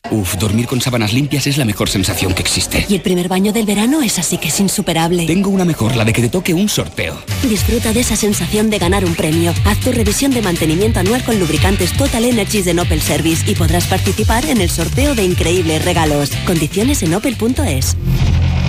Uf, dormir con sábanas limpias es la mejor sensación que existe. Y el primer baño del verano es así que es insuperable. Tengo una mejor, la de que te toque un sorteo. Disfruta de esa sensación de ganar un premio. Haz tu revisión de mantenimiento anual con lubricantes Total Energies de Opel Service y podrás participar en el sorteo de increíbles regalos. Condiciones en opel.es.